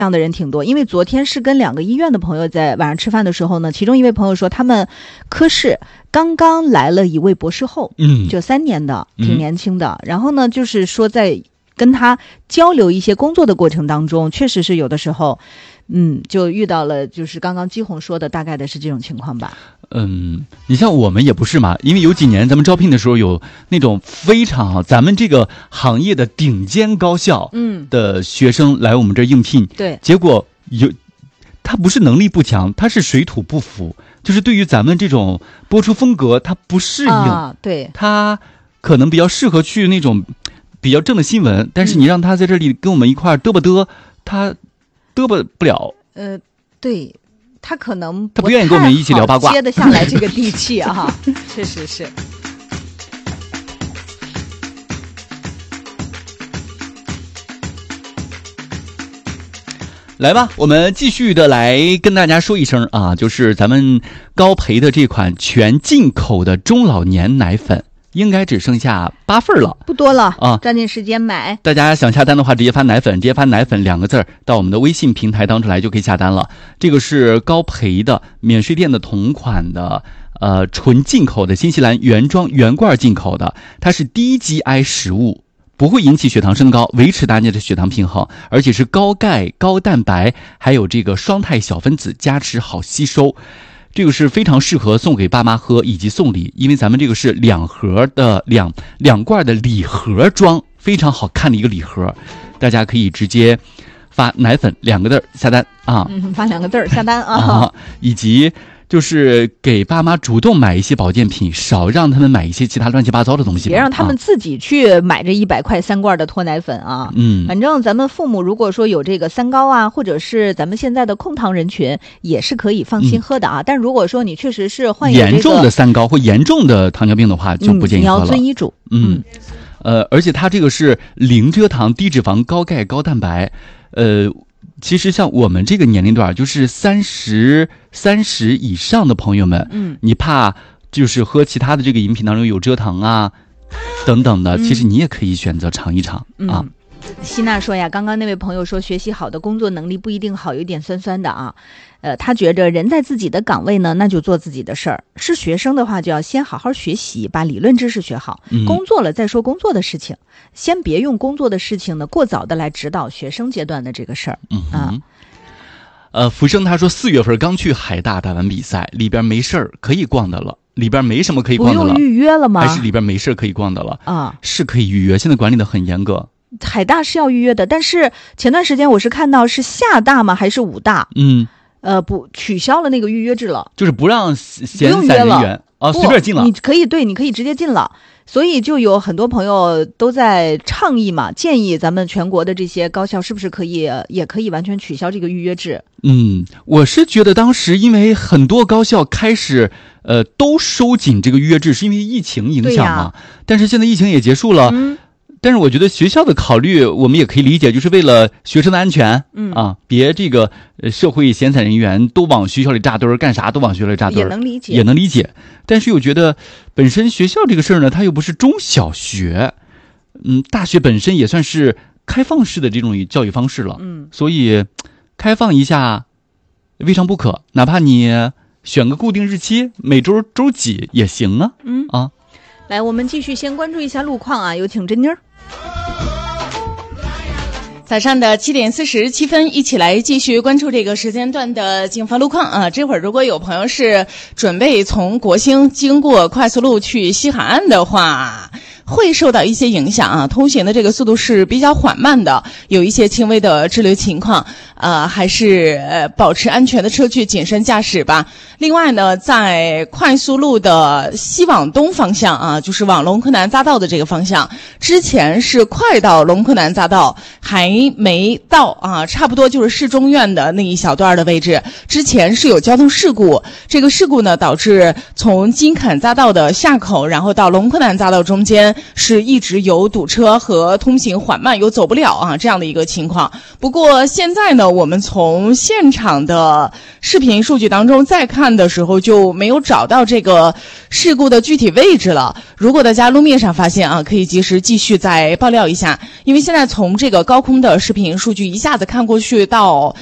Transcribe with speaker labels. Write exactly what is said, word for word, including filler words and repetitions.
Speaker 1: 样的人挺多，因为昨天是跟两个医院的朋友在晚上吃饭的时候呢，其中一位朋友说他们科室刚刚来了一位博士后，
Speaker 2: 嗯，
Speaker 1: 就三年的，挺年轻的、嗯、然后呢就是说在跟他交流一些工作的过程当中，确实是有的时候嗯，就遇到了就是刚刚姬红说的大概的是这种情况吧。
Speaker 2: 嗯，你像我们也不是嘛，因为有几年咱们招聘的时候有那种非常好咱们这个行业的顶尖高校嗯的学生来我们这应聘，
Speaker 1: 对，
Speaker 2: 结果有他不是能力不强，他是水土不服，就是对于咱们这种播出风格他不适应、
Speaker 1: 啊、对，
Speaker 2: 他可能比较适合去那种比较正的新闻，但是你让他在这里跟我们一块嘚吧嘚，他嘚吧不了。
Speaker 1: 呃，对，他可能
Speaker 2: 他不愿意跟我们一起聊八卦，
Speaker 1: 接得下来这个地气啊，确实是。
Speaker 2: 来吧，我们继续的来跟大家说一声啊，就是咱们高培的这款全进口的中老年奶粉。应该只剩下八份了，
Speaker 1: 不多了
Speaker 2: 啊！
Speaker 1: 抓紧时间买。
Speaker 2: 大家想下单的话，直接发奶粉，直接发奶粉两个字到我们的微信平台当中来就可以下单了。这个是高培的免税店的同款的，呃，纯进口的新西兰原装原罐进口的，它是低 G I 食物，不会引起血糖升高，维持大家的血糖平衡，而且是高钙、高蛋白，还有这个双肽小分子加持，好吸收。这个是非常适合送给爸妈喝以及送礼，因为咱们这个是两盒的两两罐的礼盒装，非常好看的一个礼盒，大家可以直接发奶粉两个字下单啊，
Speaker 1: 嗯，发两个字下单啊，
Speaker 2: 啊以及就是给爸妈主动买一些保健品，少让他们买一些其他乱七八糟的东西，
Speaker 1: 别让他们自己去买这一百块三罐的脱奶粉啊。
Speaker 2: 嗯，
Speaker 1: 反正咱们父母如果说有这个三高啊，或者是咱们现在的控糖人群，也是可以放心喝的啊。嗯、但如果说你确实是患有、这个、
Speaker 2: 严重的三高或严重的糖尿病的话，就不建议喝了。
Speaker 1: 嗯、你要遵医嘱。
Speaker 2: 嗯，嗯呃，而且它这个是零蔗糖、低脂肪、高钙、高蛋白，呃。其实像我们这个年龄段，就是三十三十以上的朋友们，嗯，你怕就是喝其他的这个饮品当中有蔗糖啊等等的，嗯、其实你也可以选择尝一尝、嗯、啊。
Speaker 1: 希娜说呀，刚刚那位朋友说学习好的工作能力不一定好，有点酸酸的啊。呃，他觉着人在自己的岗位呢，那就做自己的事儿。是学生的话，就要先好好学习，把理论知识学好。嗯、工作了再说工作的事情，先别用工作的事情呢过早的来指导学生阶段的这个事儿。
Speaker 2: 嗯啊。呃，福生他说四月份刚去海大打完比赛，里边没事儿可以逛的了，里边没什么可以逛的了。
Speaker 1: 不用预约了吗？
Speaker 2: 还是里边没事可以逛的了？
Speaker 1: 啊，
Speaker 2: 是可以预约，现在管理的很严格。
Speaker 1: 海大是要预约的，但是前段时间我是看到是厦大吗还是武大？
Speaker 2: 嗯，
Speaker 1: 呃，不取消了那个预约制了，
Speaker 2: 就是不让闲散人员啊随便进了。
Speaker 1: 你可以对，你可以直接进了。所以就有很多朋友都在倡议嘛，建议咱们全国的这些高校是不是可以也可以完全取消这个预约制。
Speaker 2: 嗯，我是觉得当时因为很多高校开始呃都收紧这个预约制，是因为疫情影响嘛。但是现在疫情也结束了。嗯，但是我觉得学校的考虑我们也可以理解，就是为了学生的安全，嗯啊，别这个社会闲散人员都往学校里扎堆儿，干啥都往学校里扎堆儿，
Speaker 1: 也能理解，
Speaker 2: 也能理解。但是我觉得本身学校这个事儿呢，它又不是中小学，嗯，大学本身也算是开放式的这种教育方式了，嗯，所以开放一下未尝不可，哪怕你选个固定日期，每周周几也行啊，嗯啊。
Speaker 1: 来，我们继续先关注一下路况啊，有请珍妮儿。
Speaker 3: 早上的七点四十七分，一起来继续关注这个时间段的警方路况啊。这会儿如果有朋友是准备从国兴经过快速路去西海岸的话，会受到一些影响啊，通行的这个速度是比较缓慢的，有一些轻微的滞留情况，呃，还是呃保持安全的车距，谨慎驾驶吧。另外呢，在快速路的西往东方向啊，就是往龙昆南匝道的这个方向，之前是快到龙昆南匝道，还没到啊，差不多就是市中院的那一小段的位置，之前是有交通事故，这个事故呢导致从金坎匝道的下口，然后到龙昆南匝道中间是一直有堵车和通行缓慢，有走不了啊这样的一个情况。不过现在呢，我们从现场的视频数据当中再看的时候，就没有找到这个事故的具体位置了。如果大家路面上发现啊，可以及时继续再爆料一下，因为现在从这个高空的视频数据一下子看过去到